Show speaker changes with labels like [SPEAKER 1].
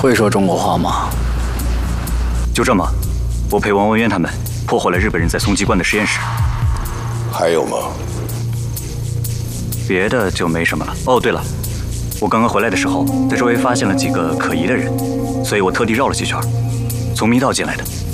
[SPEAKER 1] 会说中国话吗？
[SPEAKER 2] 就这么，我陪王文渊他们破获了日本人在松基关的实验室。
[SPEAKER 3] 还有吗？
[SPEAKER 2] 别的就没什么了。哦，对了，我刚刚回来的时候，在周围发现了几个可疑的人，所以我特地绕了几圈，从密道进来的。